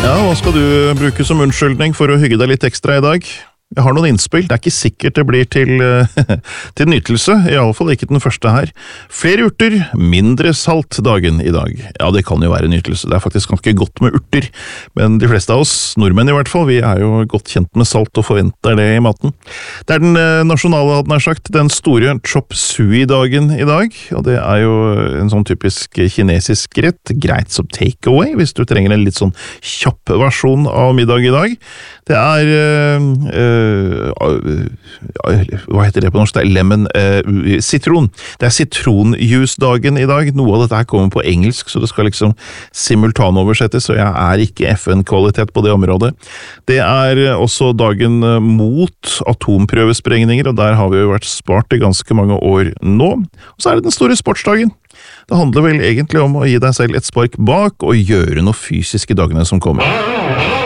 Ja, hva skal du bruke som unnskyldning for å hygge deg litt ekstra i dag? Jeg har noen innspill, det er ikke sikkert det blir til nytelse, i alle fall ikke den første her. Flere urter, mindre salt dagen i dag. Ja, det kan jo være nytelse, det er faktisk ganske godt med urter, men de fleste av oss, nordmenn i hvert fall, vi er jo godt kjent med salt og forventer det i maten. Det er den nasjonale, hadde jeg sagt, den store chop sui-dagen i dag, og det er jo en sånn typisk kinesisk rett, greit som takeaway, hvis du trenger en litt sånn kjapp versjon av middag i dag. Det er hva heter det på norsk? Det er lemon, sitron. Det er sitronjuice-dagen i dag. Noe av dette her kommer på engelsk, så det skal liksom simultanoversettes, så jeg er ikke FN-kvalitet på det området. Det er også dagen mot atomprøvesprengninger, og der har vi jo vært spart i ganske mange år nå. Og så er det den store sportsdagen. Det handler vel egentlig om å gi deg selv et spark bak og gjøre noe fysisk i dagene som kommer.